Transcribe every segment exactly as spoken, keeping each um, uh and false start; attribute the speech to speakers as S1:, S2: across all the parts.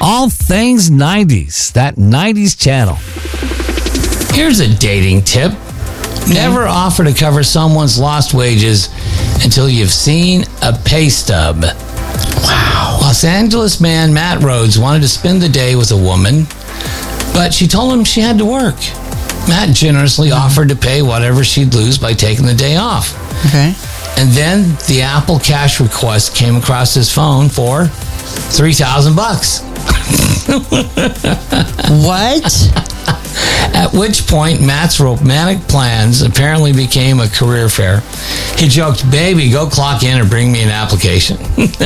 S1: All things nineties, that nineties channel. Here's a dating tip. Never offer to cover someone's lost wages until you've seen a pay stub. Wow. Los Angeles man Matt Rhodes wanted to spend the day with a woman, but she told him she had to work. Matt generously mm-hmm. offered to pay whatever she'd lose by taking the day off.
S2: Okay.
S1: And then the Apple Cash request came across his phone for three thousand bucks.
S2: What?
S1: At which point, Matt's romantic plans apparently became a career fair. He joked, "Baby, go clock in and bring me an application."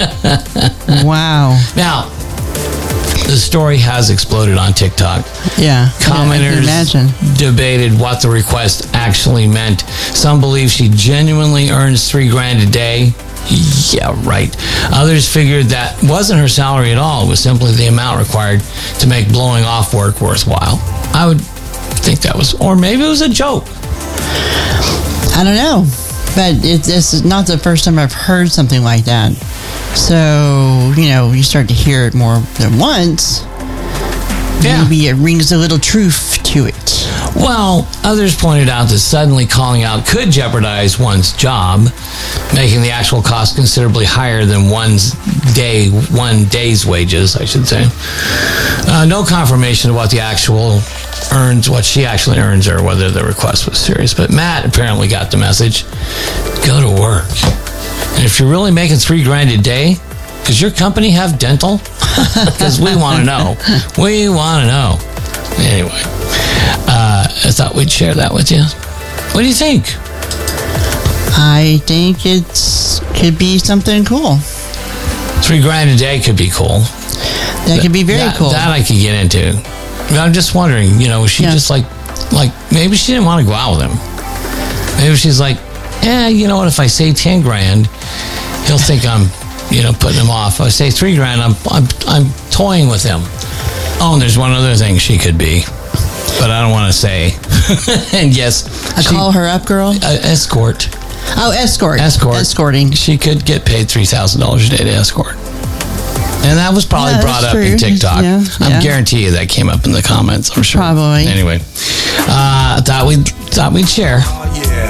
S2: Wow.
S1: Now, the story has exploded on TikTok.
S2: Yeah.
S1: Commenters
S2: yeah, I can imagine.
S1: debated what the request actually meant. Some believe she genuinely earns three grand a day. Yeah, right. Others figured that wasn't her salary at all. It was simply the amount required to make blowing off work worthwhile. I would think that was, or maybe it was a joke.
S2: I don't know. But it, this is not the first time I've heard something like that. So, you know, you start to hear it more than once. Yeah. Maybe it rings a little truth to it.
S1: Well, others pointed out that suddenly calling out could jeopardize one's job, making the actual cost considerably higher than one's day, one day's wages, I should say. Uh, no confirmation of what the actual earns, what she actually earns, or whether the request was serious. But Matt apparently got the message. Go to work. And if you're really making three grand a day, does your company have dental? Because we want to know. We want to know. Anyway, uh, I thought we'd share that with you. What do you think?
S2: I think it's could be something cool.
S1: Three grand a day could be cool.
S2: That could be very
S1: that,
S2: cool.
S1: That I could get into. I'm just wondering, you know, was she yeah. just like, like maybe she didn't want to go out with him. Maybe she's like, eh, you know what? If I say ten grand, he'll think I'm, you know, putting him off. If I say three grand, I'm, I'm, I'm toying with him. Oh, and there's one other thing she could be, but I don't want to say. And yes,
S2: I she, call her up, girl.
S1: Uh, escort.
S2: Oh, escort.
S1: Escort.
S2: Escorting.
S1: She could get paid three thousand dollars a day to escort. And that was probably yeah, brought up true. in TikTok. Yeah, I yeah. guarantee you that came up in the comments, I'm sure.
S2: Probably.
S1: Anyway, uh, thought we'd, thought we'd share.